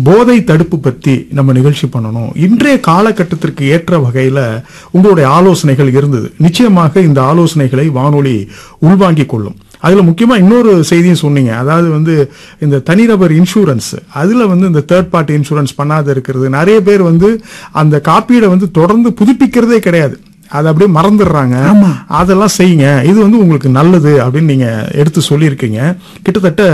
போதை தடுப்பு பத்தி நம்ம நிகழ்ச்சி பண்ணணும். இன்றைய காலகட்டத்திற்கு ஏற்ற வகையில உங்களுடைய ஆலோசனைகள் இருந்தது. நிச்சயமாக இந்த ஆலோசனைகளை வானொலி உள்வாங்கிக் கொள்ளும். அதுல முக்கியமா இன்னொரு செய்தியும் சொன்னீங்க. அதாவது இந்த தனிநபர் இன்சூரன்ஸ், அதுல இந்த தேர்ட் பார்ட்டி இன்சூரன்ஸ் பண்ணாத இருக்கிறது. நிறைய பேர் அந்த காப்பீடை தொடர்ந்து புதுப்பிக்கிறதே கிடையாது, அதை அப்படியே மறந்துடுறாங்க. அதெல்லாம் செய்யுங்க, இது உங்களுக்கு நல்லது அப்படின்னு நீங்க எடுத்து சொல்லியிருக்கீங்க. கிட்டத்தட்ட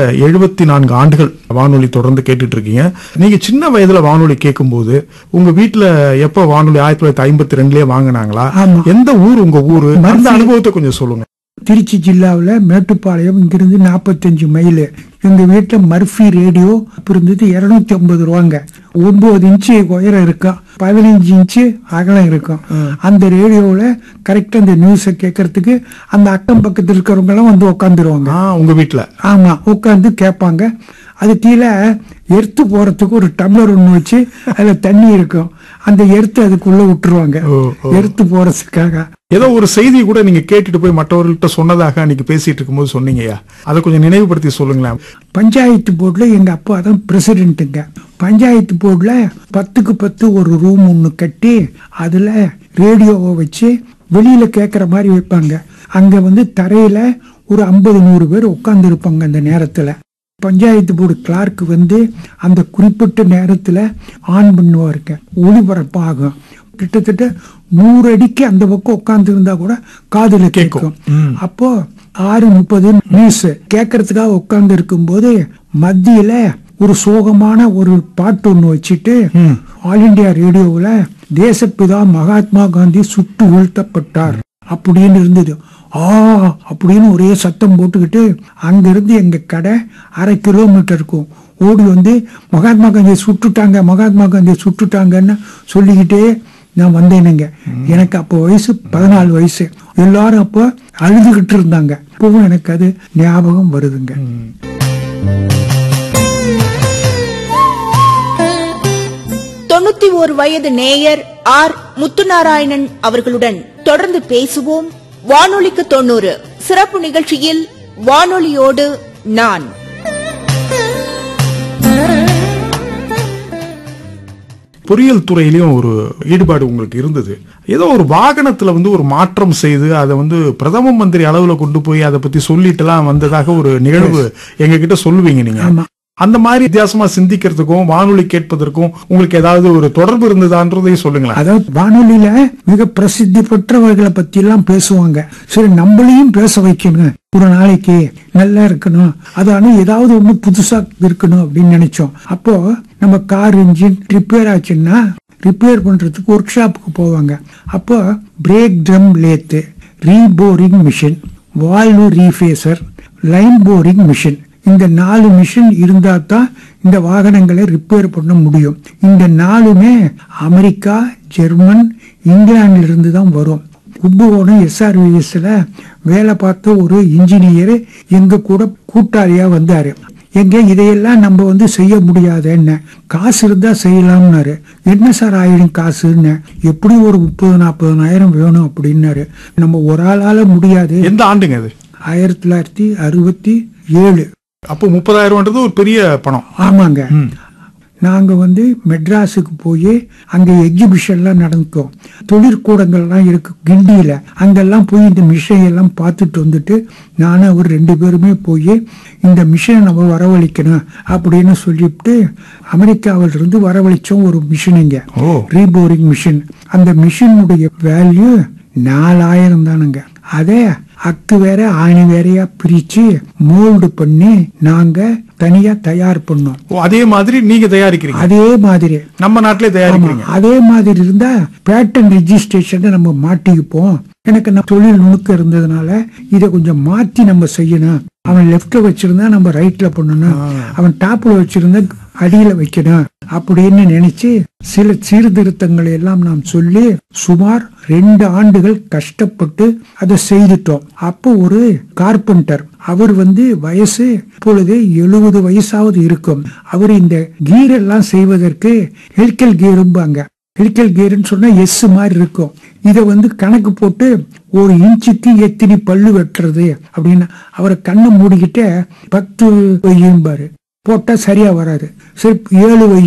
74 ஆண்டுகள் வானொலி தொடர்ந்து கேட்டுட்டு இருக்கீங்க. நீங்க சின்ன வயதுல வானொலி கேட்கும் போது உங்க வீட்டுல எப்ப வானொலி 1952லயே வாங்கினாங்களா? எந்த ஊர் உங்க ஊரு? அந்த அனுபவத்தை கொஞ்சம் சொல்லுங்க. திருச்சி ஜில்லாவில் மேட்டுப்பாளையம், இங்கிருந்து 45 மைல். எங்க வீட்டுல மர்ஃபி ரேடியோ இருந்தது. 250 ரூபாங்க. 9 இன்ச்சு உயரம் இருக்கும், 15 இன்ச்சு அகலம் இருக்கும். அந்த ரேடியோவில் கரெக்டா இந்த நியூஸை கேட்கறதுக்கு அந்த அக்கம் பக்கத்தில் இருக்கிறவங்க எல்லாம் உட்காந்துருவாங்க உங்க வீட்டுல. ஆமா, உட்காந்து கேட்பாங்க. அது கீழே எர்த்து போறதுக்கு ஒரு டம்ளர் ஒண்ணு வச்சு அதுல தண்ணி இருக்கும். அந்த எர்த்து அதுக்குள்ள விட்டுருவாங்க எர்த்து போறதுக்காக. ஏதோ ஒரு செய்தி கூட நீங்க கேட்டுட்டு போய் மற்றவர்கள்ட்ட சொன்னதாக அன்னைக்கு பேசிட்டு இருக்கும்போது சொன்னீங்கயா, அதை கொஞ்சம் நினைவுபடுத்தி சொல்லுங்களேன். பஞ்சாயத்து போர்டுல எங்க அப்பா தான் பிரசிடென்ட்டுங்க. பஞ்சாயத்து போர்டுல 10க்கு 10 ஒரு ரூம் ஒண்ணு கட்டி அதுல ரேடியோவை வச்சு வெளியில கேட்கற மாதிரி வைப்பாங்க. அங்க தரையில ஒரு 50-100 பேர் உட்கார்ந்து இருப்பாங்க. அந்த நேரத்துல பஞ்சாயத்து போர்டு கிளார்க் அந்த குறிப்பிட்ட நேரத்துல ஆன் பண்ணுவாருங்க, ஒளிபரப்பாகும். கிட்டத்தட்ட 100 அடிக்கு அந்த பக்கம் உட்கார்ந்து இருந்தா கூட காதுல கேட்கும். அப்போ 6:30 நியூஸ் கேட்கறதுக்காக உட்கார்ந்து இருக்கும் போது மத்தியில ஒரு சோகமான ஒரு பாட்டு ஒண்ணு வச்சுட்டு ஆல் இண்டியா ரேடியோவுல தேசப்பிதா மகாத்மா காந்தி சுட்டு வீழ்த்தப்பட்டார் அப்படின்னு இருந்தது. அப்படின்னு ஒரே சத்தம் போட்டுக்கிட்டு அங்கிருந்து எங்க கடை 1/2 கிலோமீட்டர் இருக்கும். ஓடி மகாத்மா காந்தியை சுட்டுட்டாங்க, மகாத்மா காந்தியை சுட்டுட்டாங்கன்னு சொல்லிக்கிட்டே நான் வந்தேனுங்க. எனக்கு அப்போ வயசு 14 வயசு. எல்லாரும் அப்போ அழுதுகிட்டு இருந்தாங்க. இப்பவும் எனக்கு அது ஞாபகம் வருதுங்க. 91 வயது நேயர் ஆர் முத்துநாராயணன் அவர்களுடன் தொடர்ந்து பேசுவோம். வானொலிக்கு 90 சிறப்பு நிகழ்ச்சியில் வானொலியோடு நான். பொறியியல் துறையிலயும் ஒரு ஈடுபாடு உங்களுக்கு இருந்தது. ஏதோ ஒரு வாகனத்துல ஒரு மாற்றம் செய்து அதை பிரதம மந்திரி அளவுல கொண்டு போய் அதை பத்தி சொல்லிட்டு எல்லாம் வந்ததாக ஒரு நிகழ்வு எங்க கிட்ட சொல்லுவீங்க நீங்க. அந்த மாதிரி வித்தியாசமா சிந்திக்கிறதுக்கும் வானொலி கேட்பதற்கும் உங்களுக்கு ஏதாவது ஒரு தொடர்பு இருந்ததான்றதையும் சொல்லுங்களேன். அதாவது வானொலியில மிக பிரசித்தி பெற்றவர்களை பத்தி எல்லாம் பேசுவாங்க. சரி, நம்மளையும் பேச வைக்கணும், ஒரு நாளைக்கு நல்லா இருக்கணும், அதான ஏதாவது ஒண்ணு புதுசா இருக்கணும் அப்படின்னு நினைச்சோம். அப்போ நம்ம கார் இன்ஜின் ரிப்பேர் ஆச்சுன்னா ரிப்பேர் பண்றதுக்கு ஒர்க் ஷாப்புக்கு போவாங்க. அப்போ break drum lathe, reboring machine, valve refacer, line boring machine, இந்த 4 மிஷின் இருந்தா தான் இந்த வாகனங்களை ரிப்பேர் பண்ண முடியும். இந்த 4மே அமெரிக்கா, ஜெர்மன், இங்கிலாந்துல இருந்து தான் வரும். கும்பகோணம் SRVSல வேலை பார்த்த ஒரு இன்ஜினியர் எங்க கூட கூட்டாளியா வந்தாரு. எங்க இதையெல்லாம் நம்ம செய்ய முடியாது, என்ன காசு இருந்தா செய்யலாம்னாரு. என்ன சார் ஆயிடும் காசுன்னு? எப்படி ஒரு 30,000-40,000 வேணும் அப்படின்னாரு. நம்ம ஒரு ஆளால முடியாது. எந்த ஆண்டுங்க அது? 1967. அப்போ 30,000 ஒரு பெரிய பணம். ஆமாங்க. நாங்க மெட்ராஸுக்கு போய் அங்க எக்ஸிபிஷன்லாம் நடந்தோம். தொழிற்கூடங்கள்லாம் இருக்கு கிண்டியில. அங்கெல்லாம் போய் இந்த மிஷினை எல்லாம் பார்த்துட்டு வந்துட்டு நானும் அவர் 2 பேருமே போய் இந்த மிஷினை நம்ம வரவழைக்கணும் அப்படின்னு சொல்லிவிட்டு அமெரிக்காவில இருந்து வரவழைச்சோம் ஒரு மிஷினுங்க, ரீபோரிங் மிஷின். அந்த மிஷினுடைய வேல்யூ 4,000 தானுங்க. அதே அக்கு வேற ஆணி வேறையா பிரிச்சு மோல்டு பண்ணி நாங்க தனியா தயார் பண்ணோம். அதே மாதிரி நீங்க தயாரிக்கிறீங்க? அதே மாதிரி நம்ம நாட்டிலே தயாரிக்கிறீங்க. அதே மாதிரி இருந்தா பேட்டன் ரெஜிஸ்ட்ரேஷன் நம்ம மாட்டிப்போம். எனக்கு தொழில் நுணுக்கம் இருந்ததுனால இதை கொஞ்சம் மாத்தி நம்ம செய்யணும். அவன் லெப்ட்ல வச்சிருந்தா நம்ம ரைட்ல பண்ணணும், அவன் டாப்ல வச்சிருந்தா அடியில வைக்கணும் அப்படின்னு நினைச்சு சில சீர்திருத்தங்களை எல்லாம் நாம் சொல்லி சுமார் 2 ஆண்டுகள் கஷ்டப்பட்டு அதை செய்துட்டோம். அப்போ ஒரு கார்பெண்டர், அவர் வயசு இப்பொழுது 70 வயசாவது இருக்கும். அவர் இந்த கீர் எல்லாம் செய்வதற்கு ஹெலிக்கல் கீரும்பாங்க. ஹெலிக்கல் கீர்னு சொன்னா எஸ் மாதிரி இருக்கும். இதை கணக்கு போட்டு 1 இன்ச்சுக்கு எத்தனை பல்லு வெட்டுறது அப்படின்னு அவரை கண்ணை மூடிக்கிட்டே 10 வையும்பாரு. போட்டா சரியா வராது. சரி 7 வை